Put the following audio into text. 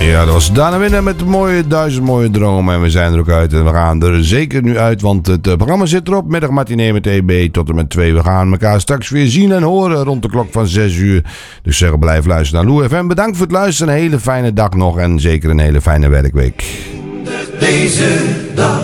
Ja, dat was Dana Winner met de mooie 1000 mooie dromen. En we zijn er ook uit en we gaan er zeker nu uit, want het programma zit erop. Middagmatinee met EB tot en met 2. We gaan elkaar straks weer zien en horen rond de klok van 6 uur. Dus zeg, blijf luisteren naar Lou FM. Bedankt voor het luisteren. Een hele fijne dag nog en zeker een hele fijne werkweek. Deze dag.